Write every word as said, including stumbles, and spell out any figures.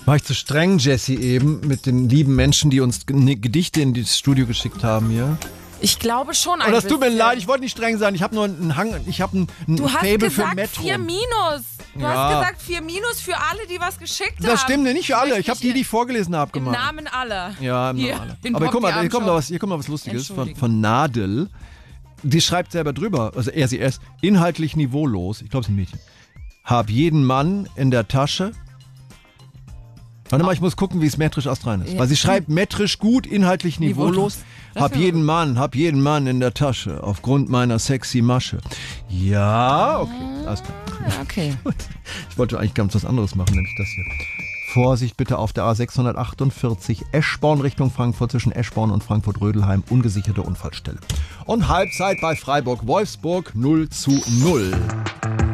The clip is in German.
War ich zu streng, Jesse, eben mit den lieben Menschen, die uns G- Gedichte in das Studio geschickt haben hier? Ich glaube schon ein Und das tut mir bisschen. leid, ich wollte nicht streng sein. Ich habe nur einen Hang, ich habe ein, ein Du hast Faible für gesagt Metro. vier Minus. Du Ja. hast gesagt vier Minus für alle, die was geschickt haben. Das stimmt nicht für alle. Ich habe Möchte die, die ich vorgelesen habe, Im gemacht. Namen aller. Ja, im Hier, Namen aller. in Aber guck mal, Bob die hier kommt, noch Abendschau. was, hier kommt noch was Lustiges von, Entschuldigung. von Nadel. Die schreibt selber drüber, also er, sie, es, inhaltlich niveaulos. Ich glaube, es ist ein Mädchen. Hab jeden Mann in der Tasche. Warte mal, ich muss gucken, wie es metrisch astrein ist. Ja. Weil sie schreibt metrisch gut, inhaltlich niveaulos. Niveaulos. Hab jeden Mann, hab jeden Mann in der Tasche, aufgrund meiner sexy Masche. Ja, okay, alles klar. Ja, okay. Ich wollte eigentlich ganz was anderes machen, nämlich das hier. Vorsicht bitte auf der A sechshundertachtundvierzig, Eschborn Richtung Frankfurt, zwischen Eschborn und Frankfurt-Rödelheim, ungesicherte Unfallstelle. Und Halbzeit bei Freiburg-Wolfsburg null zu null.